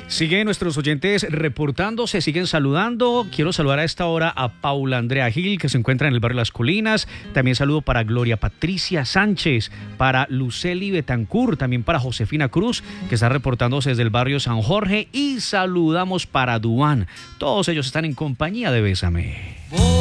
Siguen nuestros oyentes reportándose, siguen saludando. Quiero saludar a esta hora a Paula Andrea Gil, que se encuentra en el barrio Las Colinas. También saludo para Gloria Patricia Sánchez, para Luceli Betancourt, también para Josefina Cruz, que está reportándose desde el barrio San Jorge. Y saludamos para Duan. Todos ellos están en compañía de Bésame.